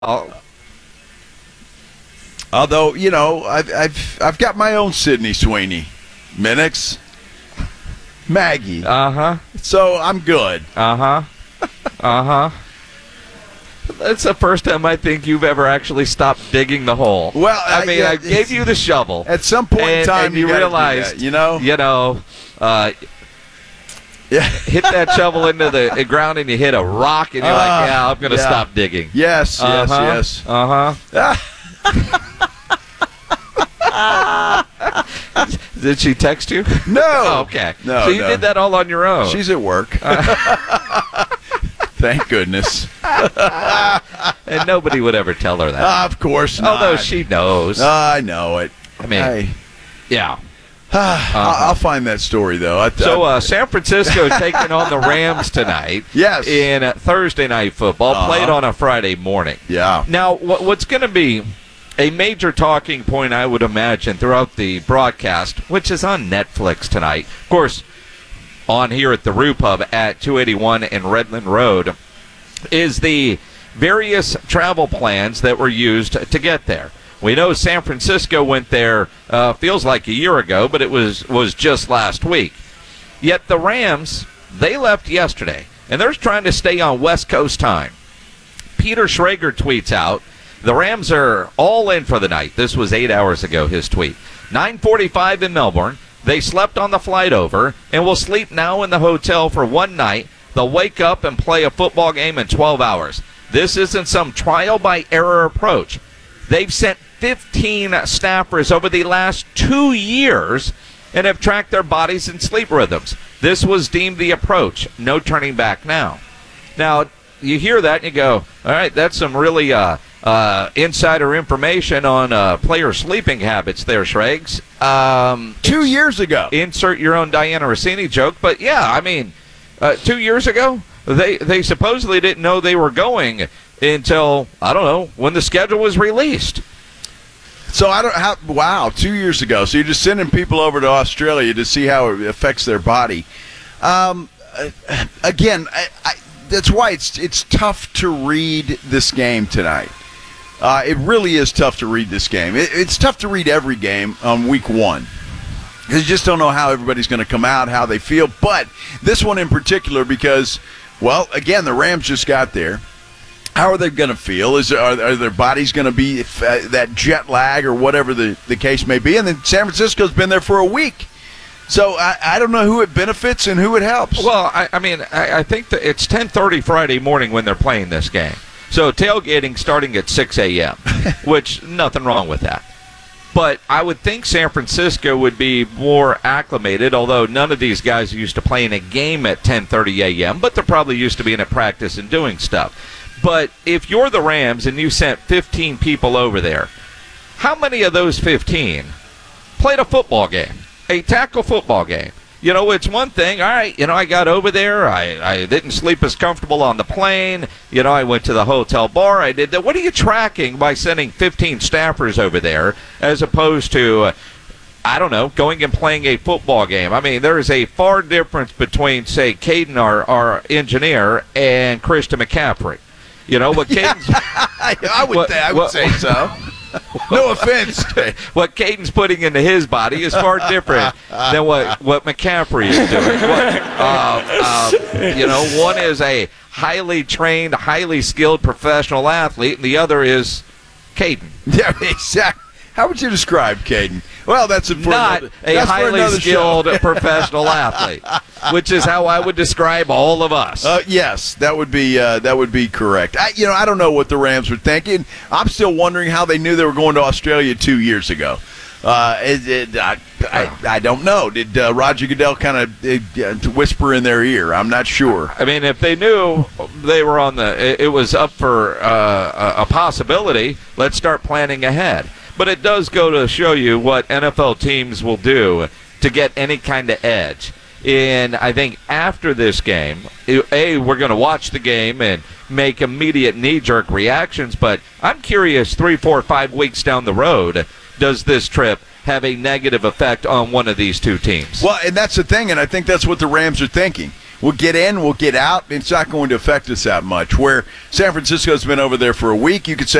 Although, I've got my own Sydney Sweeney, Minix, Maggie. So I'm good. That's the first time I think you've ever actually stopped digging the hole. Well, I gave you the shovel. At some point in time, and you realized, hit that shovel into the ground and you hit a rock and you're like, I'm going to stop digging. Yes. Did she text you? No. Oh, okay. No. So you did that all on your own. She's at work. Thank goodness. And nobody would ever tell her that. Of course not. Although she knows. I know it. I mean, yeah. I'll find that story, though. San Francisco taking on the Rams tonight. Yes. In Thursday Night Football, played on a Friday morning. Yeah. Now, what's going to be a major talking point, I would imagine, throughout the broadcast, which is on Netflix tonight, of course, on here at the Roo Pub at 281 and Redland Road, is the various travel plans that were used to get there. We know San Francisco went there, feels like a year ago, but it was just last week. Yet the Rams, they left yesterday, and they're trying to stay on West Coast time. Peter Schrager tweets out, the Rams are all in for the night. This was 8 hours ago, his tweet. 9:45 in Melbourne. They slept on the flight over and will sleep now in the hotel for one night. They'll wake up and play a football game in 12 hours. This isn't some trial-by-error approach. They've sent 15 staffers over the last 2 years and have tracked their bodies and sleep rhythms. This was deemed the approach. No turning back now. Now, you hear that and you go, all right, that's some really insider information on player sleeping habits there, Schrags. 2 years ago. Insert your own Diana Rossini joke. But, yeah, I mean, 2 years ago, they supposedly didn't know they were going until, I don't know, when the schedule was released. So 2 years ago. So you're just sending people over to Australia to see how it affects their body. Again, that's why it's tough to read this game tonight. It really is tough to read this game. It's tough to read every game on week one. Because you just don't know how everybody's going to come out, how they feel. But this one in particular because, well, again, the Rams just got there. How are they going to feel? Are their bodies going to be that jet lag or whatever the case may be? And then San Francisco's been there for a week. So I don't know who it benefits and who it helps. Well, I think that it's 10:30 Friday morning when they're playing this game. So tailgating starting at 6 a.m., which nothing wrong with that. But I would think San Francisco would be more acclimated, although none of these guys are used to playing a game at 10:30 a.m., but they're probably used to being at practice and doing stuff. But if you're the Rams and you sent 15 people over there, how many of those 15 played a football game, a tackle football game? You know, it's one thing, all right, I got over there, I didn't sleep as comfortable on the plane, I went to the hotel bar, I did that. What are you tracking by sending 15 staffers over there as opposed to, I don't know, going and playing a football game? I mean, there is a far difference between, say, Caden, our engineer, and Christian McCaffrey. What Caden's... I would say so. No offense. What Caden's putting into his body is far different than what McCaffrey is doing. One is a highly trained, highly skilled professional athlete, and the other is Caden. Yeah, exactly. How would you describe Caden? Well, that's not a highly skilled professional athlete, which is how I would describe all of us. Yes, that would be correct. I don't know what the Rams were thinking. I'm still wondering how they knew they were going to Australia 2 years ago. I don't know. Did Roger Goodell kind of whisper in their ear? I'm not sure. I mean, if they knew they were it was up for a possibility, let's start planning ahead. But it does go to show you what NFL teams will do to get any kind of edge. And I think after this game, we're going to watch the game and make immediate knee-jerk reactions. But I'm curious, 3, 4, 5 weeks down the road, does this trip have a negative effect on one of these two teams? Well, and that's the thing, and I think that's what the Rams are thinking. We'll get in, we'll get out. It's not going to affect us that much. Where San Francisco's been over there for a week, you could say,